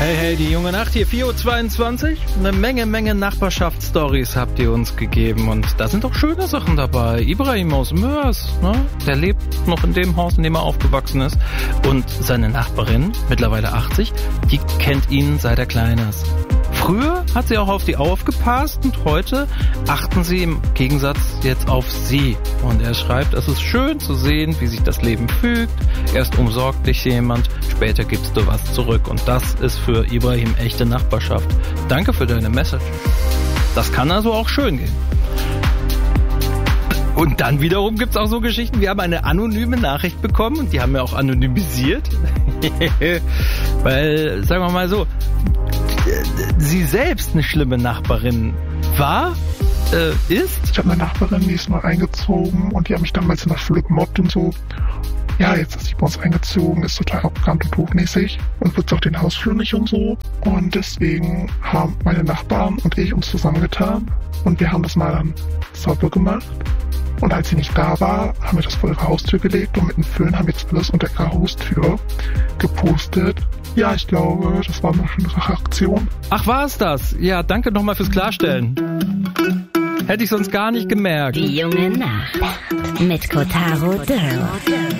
Hey, die junge Nacht hier, 4.22 Uhr. Eine Menge Nachbarschaftsstories habt ihr uns gegeben. Und da sind doch schöne Sachen dabei. Ibrahim aus Mörs, ne? Der lebt noch in dem Haus, in dem er aufgewachsen ist. Und seine Nachbarin, mittlerweile 80, die kennt ihn, seit er klein ist. Früher hat sie auch auf die aufgepasst und heute achten sie im Gegensatz jetzt auf sie. Und er schreibt, es ist schön zu sehen, wie sich das Leben fügt. Erst umsorgt dich jemand, später gibst du was zurück. Und das ist für Ibrahim echte Nachbarschaft. Danke für deine Message. Das kann also auch schön gehen. Und dann wiederum gibt's auch so Geschichten, wir haben eine anonyme Nachricht bekommen und die haben wir auch anonymisiert. Weil, sagen wir mal so, sie selbst eine schlimme Nachbarin war, ist. Ich habe eine Nachbarin, die ist mal eingezogen und die hat mich damals in der Schule gemobbt und so. Ja, jetzt ist sie bei uns eingezogen, ist total arrogant und hochnäsig und putzt auch den Hausflur nicht und so. Und deswegen haben meine Nachbarn und ich uns zusammengetan und wir haben das mal dann sauber gemacht. Und als sie nicht da war, haben wir das vor ihre Haustür gelegt und mit dem Föhn haben wir jetzt alles unter ihrer Haustür gepustet. Ja, ich glaube, das war eine schöne Aktion. Ach, war es das? Ja, danke nochmal fürs Klarstellen. Hätte ich sonst gar nicht gemerkt. Die junge Nacht mit Kotaro Dürr.